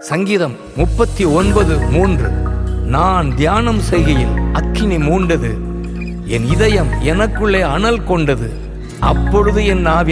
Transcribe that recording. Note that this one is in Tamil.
சங்கீதம் 39:3. நான் தியானம் செய்கையில் அக்கினி மூண்டது, என் இதயம் எனக்குள்ளே அனல் கொண்டது. அப்பொழுது என் ஆவி